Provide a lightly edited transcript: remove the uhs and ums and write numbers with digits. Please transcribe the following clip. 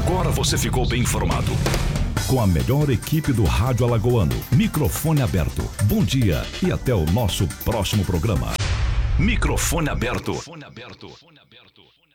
Agora você ficou bem informado. Com a melhor equipe do Rádio Alagoano. Microfone aberto. Bom dia e até o nosso próximo programa. Microfone aberto.